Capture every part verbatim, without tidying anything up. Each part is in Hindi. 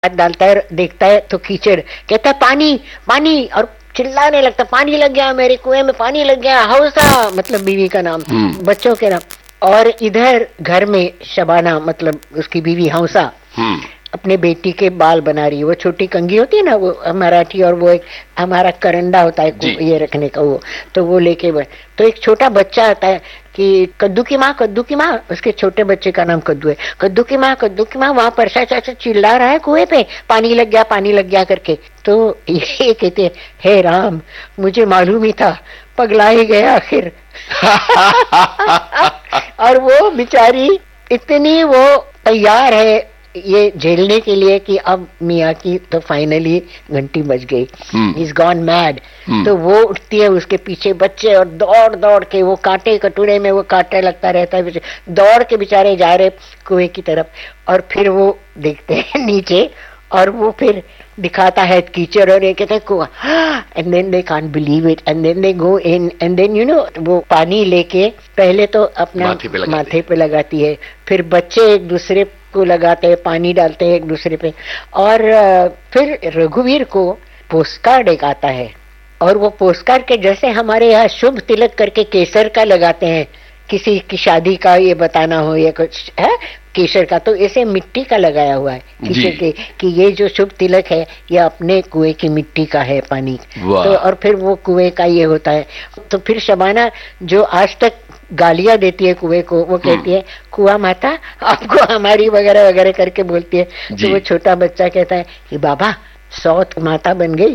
हाथ डालता है, देखता है तो कीचड़, कहता है पानी पानी, और चिल्लाने लगता, पानी लग गया मेरे कुएं में, पानी लग गया। हौसा मतलब बीवी का नाम, बच्चों के नाम। और इधर घर में शबाना मतलब उसकी बीवी हौसा अपने बेटी के बाल बना रही है। वो छोटी कंघी होती है ना, वो मराठी, और वो एक हमारा करंडा होता है ये रखने का, वो तो वो लेके बढ़। तो एक छोटा बच्चा आता है कि कद्दू की माँ, कद्दू की माँ, उसके छोटे बच्चे का नाम कद्दू है। कद्दू की माँ, कद्दू की माँ, वहां परसा चाचा चिल्ला रहा है कुएं पे, पानी लग गया, पानी लग गया करके। तो ये कहते हैं, हे राम, मुझे मालूम ही था, पगला ही गया आखिर। और वो बेचारी इतनी वो तैयार है ये झेलने के लिए कि अब मियाँ की तो फाइनली घंटी बज गई, इज गॉन मैड। तो वो उठती है, उसके पीछे बच्चे, और दौड़ दौड़ के वो कांटे कटोरे में वो कांटे लगता रहता है, दौड़ के बेचारे जा रहे कुएं की तरफ। और फिर वो देखते हैं नीचे, और वो फिर दिखाता है कीचड़, और ये कहते हैं कुआ, and then they can't believe it, and then they go in, and then you know वो पानी लेके पहले तो अपना माथे पे, माथे पे लगाती है, फिर बच्चे एक दूसरे को लगाते हैं, पानी डालते हैं एक दूसरे पे। और फिर रघुवीर को पोस्टकार्ड एक आता है, और वो पोस्टकार्ड के जैसे हमारे यहाँ शुभ तिलक करके केसर का लगाते हैं, किसी की शादी का ये बताना हो या कुछ है केसर का, तो ऐसे मिट्टी का लगाया हुआ है किसी के कि ये जो शुभ तिलक है ये अपने कुएं की मिट्टी का है पानी। तो और फिर वो कुएं का ये होता है। तो फिर शबाना जो आज तक गालियां देती है कुएं को, वो कहती है कुआ माता आपको हमारी वगैरह वगैरह करके बोलती है। तो वो छोटा बच्चा कहता है कि बाबा सौत माता बन गई।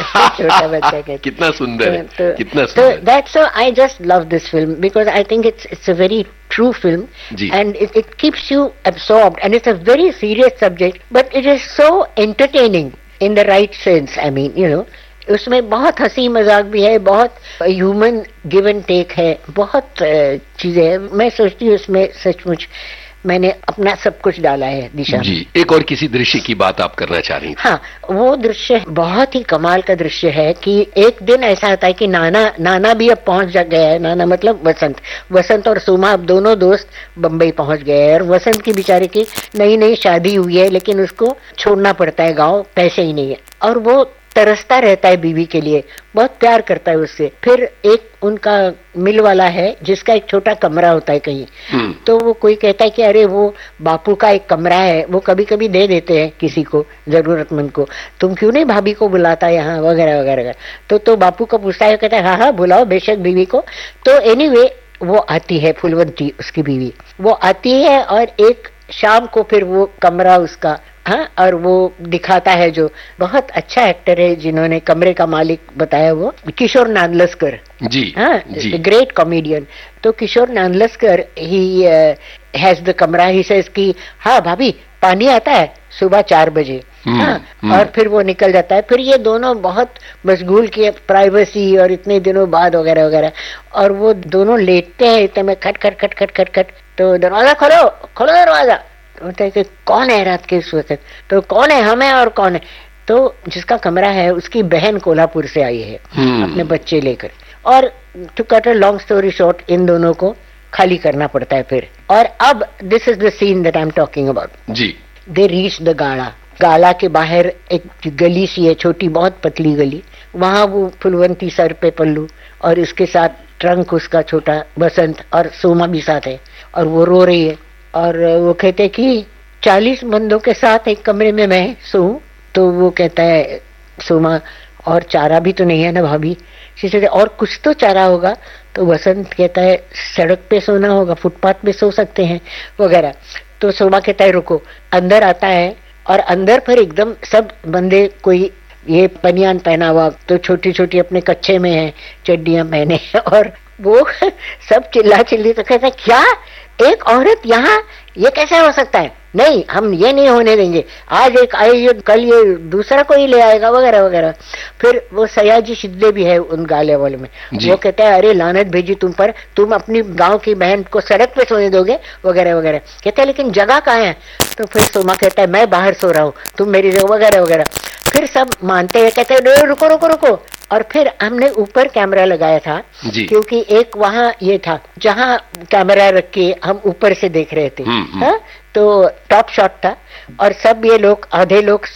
छोटा बच्चा कहता है। कितना सुंदर है, तो, कितना सुंदर। तो that's so I just love this film because I think it's it's a very true film and it, it keeps you absorbed and it's a very serious subject but it is so entertaining in the right sense. I mean, you know, उसमें बहुत हंसी मजाक भी है, बहुत ह्यूमन गिव एंड टेक है, बहुत चीजें हैं। मैं सोचती हूँ उसमें सचमुच मैंने अपना सब कुछ डाला है दिशा जी। एक और किसी दृश्य की बात आप करना चाह रही हैं? हाँ, वो दृश्य बहुत ही कमाल का दृश्य है कि एक दिन ऐसा आता है कि नाना नाना भी अब पहुंच गया है। नाना मतलब वसंत वसंत और सुमा अब दोनों दोस्त बम्बई पहुंच गए हैं। और वसंत की बेचारे की नई नई शादी हुई है, लेकिन उसको छोड़ना पड़ता है गाँव, पैसे ही नहीं है, और वो तरसता रहता है बीवी के लिए, बहुत प्यार करता है उससे। फिर एक उनका मिल वाला है जिसका एक छोटा कमरा होता है कहीं, तो वो कोई कहता है कि अरे वो बापू का एक कमरा है, वो कभी कभी दे देते हैं किसी को जरूरतमंद को, तुम क्यों नहीं भाभी को बुलाता यहाँ वगैरह वगैरह। तो तो बापू को पूछता है, कहता है हाँ हाँ बुलाओ बेशक बीवी को। तो एनीवे वो आती है, फुलवंती उसकी बीवी, वो आती है और एक शाम को फिर वो कमरा उसका, हाँ, और वो दिखाता है। जो बहुत अच्छा एक्टर है जिन्होंने कमरे का मालिक बताया, वो किशोर नानलस्कर जी, हाँ, ग्रेट कॉमेडियन। तो किशोर नानलस्कर ही हैज द कमरा, ही सेज कि हाँ भाभी पानी आता है सुबह चार बजे, हाँ, और फिर वो निकल जाता है। फिर ये दोनों बहुत मशगूल किए, प्राइवेसी और इतने दिनों बाद वगैरह वगैरह, और वो दोनों लेटते हैं इतने में, खट खट खट खट खट खट, तो दरवाजा खोलो खोलो दरवाजा। होता है कि कौन है रात के इस वक्त, तो कौन है, हमें और कौन है। तो जिसका कमरा है उसकी बहन कोल्हापुर से आई है अपने बच्चे लेकर, और to cut a long story short इन दोनों को खाली करना पड़ता है फिर। और अब this is the seen that I am talking about ji. They reach the गाड़ा, गाला के बाहर एक गली सी है, छोटी बहुत पतली गली, वहां वो फुलवंती सर पे पल्लू और इसके साथ ट्रंक उसका छोटा बसंत, और सोमा भी साथ है, और वो रो रही है। और वो कहते कि चालीस बंदों के साथ एक कमरे में मैं सोऊं। तो वो कहता है सोमा, और चारा भी तो नहीं है ना भाभी। और कुछ तो चारा होगा। तो वसंत कहता है सड़क पे सोना होगा, फुटपाथ पे सो सकते हैं वगैरह। तो सोमा कहता है रुको, अंदर आता है, और अंदर पर एकदम सब बंदे, कोई ये बनियान पहना हुआ, तो छोटी छोटी अपने कच्चे में है, चड्डियां पहने, और वो सब चिल्ला चिल्ली। तो कहता है क्या एक औरत यहाँ, ये कैसे हो सकता है, नहीं हम ये नहीं होने देंगे, आज एक आई कल ये दूसरा कोई ले आएगा वगैरह वगैरह। फिर वो सयाजी शिदले भी है उन गाले वाले में, वो कहता है अरे लानत भेजी तुम पर, तुम अपनी गांव की बहन को सड़क पे सोने दोगे वगैरह वगैरह। कहते हैं लेकिन जगह कहाँ है। तो फिर सोमा कहता है मैं बाहर सो रहा हूँ, तुम मेरी जगह वगैरह वगैरह। फिर सब मानते हैं, कहते हैं रुको रुको रुको। और फिर हमने ऊपर कैमरा लगाया था क्योंकि एक वहाँ ये था जहाँ कैमरा रख के हम ऊपर से देख रहे थे, हाँ? तो टॉप शॉट था और सब ये लोग आधे लोग